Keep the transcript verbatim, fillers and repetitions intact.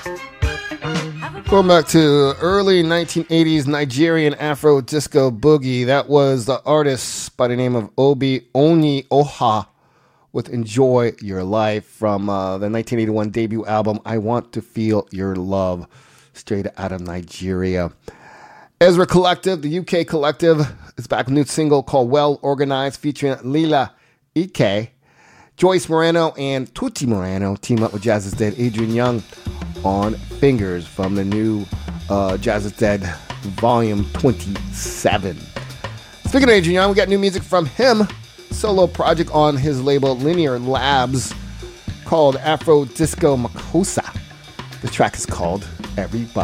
Going back to early nineteen eighties Nigerian Afro disco boogie, that was the artist by the name of Obi Oni Oha with Enjoy Your Life from uh, the nineteen eighty-one debut album I Want to Feel Your Love, straight out of Nigeria. Ezra Collective, the U K collective, is back with a new single called Well Organized featuring Lila Ike. Joyce Moreno and Tutti Moreno team up with Jazz is Dead Adrian Young on Fingers from the new uh, Jazz is Dead Volume twenty-seven. Speaking of Adrian Young, we got new music from him, solo project on his label Linear Labs called Afro Disco Makosa. The track is called Everybody.